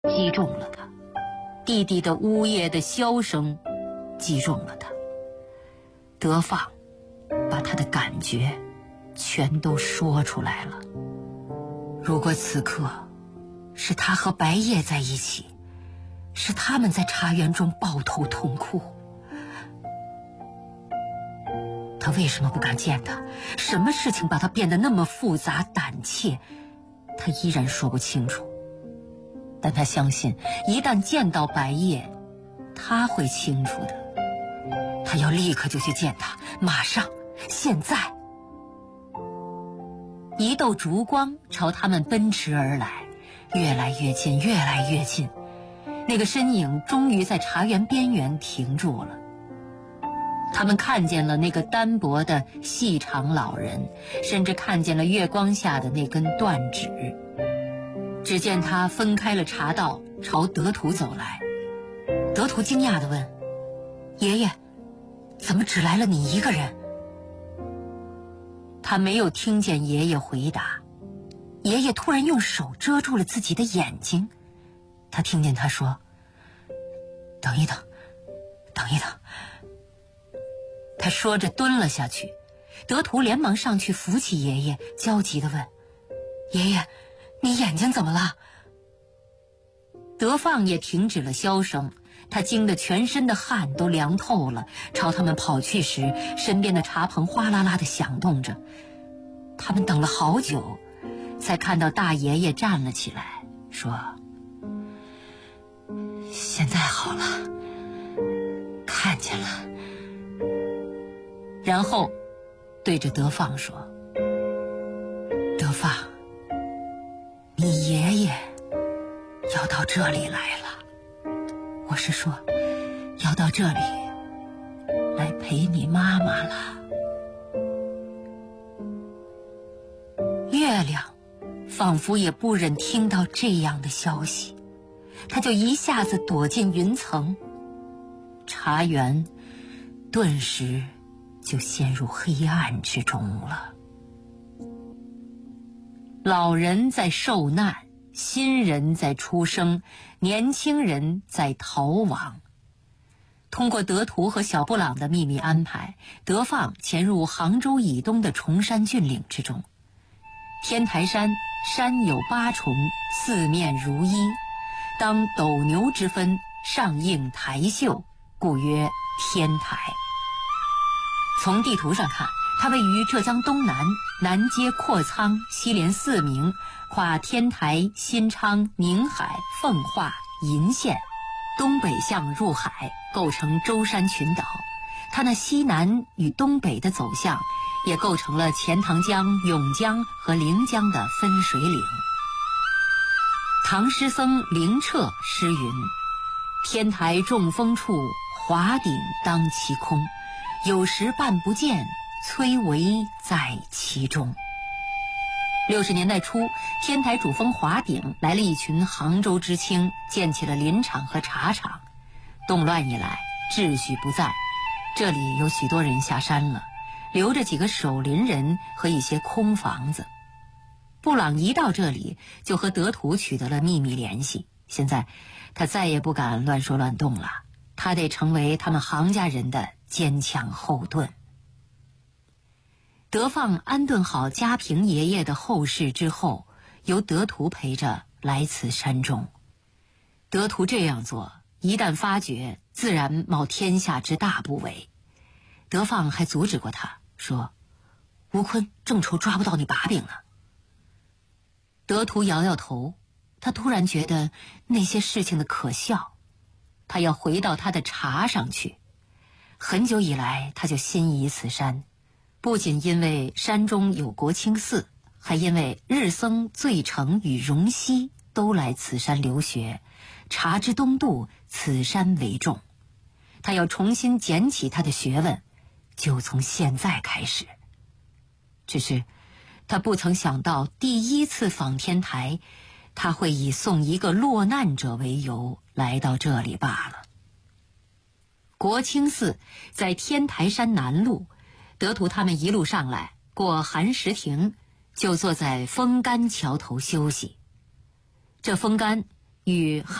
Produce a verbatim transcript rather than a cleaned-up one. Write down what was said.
击中了他，弟弟的呜咽的箫声击中了他。德放把他的感觉全都说出来了。如果此刻是他和白夜在一起，是他们在茶园中抱头痛哭，他为什么不敢见他？什么事情把他变得那么复杂胆怯？他依然说不清楚。但他相信，一旦见到白夜，他会清楚的。他要立刻就去见他，马上，现在。一道烛光朝他们奔驰而来，越来越近，越来越近。那个身影终于在茶园边缘停住了。他们看见了那个单薄的细长老人，甚至看见了月光下的那根断指。只见他分开了茶道，朝德图走来。德图惊讶地问：“爷爷，怎么只来了你一个人？”他没有听见爷爷回答。爷爷突然用手遮住了自己的眼睛。他听见他说：“等一等，等一等。”他说着蹲了下去。德图连忙上去扶起爷爷，焦急地问：“爷爷，你眼睛怎么了？”德放也停止了箫声，他惊得全身的汗都凉透了，朝他们跑去时，身边的茶棚哗啦啦地响动着。他们等了好久，才看到大爷爷站了起来，说：“现在好了，看见了。”然后对着德放说：“德放，你爷爷要到这里来了，我是说，要到这里来陪你妈妈了。”月亮仿佛也不忍听到这样的消息，他就一下子躲进云层。茶园顿时就陷入黑暗之中了。老人在受难，新人在出生，年轻人在逃亡。通过德图和小布朗的秘密安排，德放潜入杭州以东的崇山峻岭之中。天台山山有八重，四面如一，当斗牛之分，上应台秀，故曰天台。从地图上看，它位于浙江东南，南接阔苍，西连四明，跨天台、新昌、宁海、奉化、鄞县，东北向入海，构成舟山群岛。它那西南与东北的走向，也构成了钱塘江、甬江和临江的分水岭。唐诗僧灵彻诗云：“天台众峰处，华顶当其空。有时半不见，崔嵬在其中。”六十年代初，天台主峰华顶来了一群杭州知青，建起了林场和茶厂。动乱以来，秩序不在，这里有许多人下山了，留着几个守林人和一些空房子。布朗一到这里，就和德图取得了秘密联系。现在他再也不敢乱说乱动了，他得成为他们杭家人的坚强后盾。德放安顿好家平爷爷的后事之后，由德图陪着来此山中。德图这样做，一旦发觉，自然冒天下之大不韪。德放还阻止过他，说：“吴坤正愁抓不到你把柄呢。”德图摇摇头，他突然觉得那些事情的可笑，他要回到他的茶上去。很久以来，他就心仪此山，不仅因为山中有国清寺，还因为日僧醉澄与荣西都来此山留学，茶之东渡，此山为重。他要重新捡起他的学问，就从现在开始。只是他不曾想到，第一次访天台，他会以送一个落难者为由来到这里罢了。国清寺在天台山南麓，德图他们一路上来，过寒食亭，就坐在枫干桥头休息。这枫干与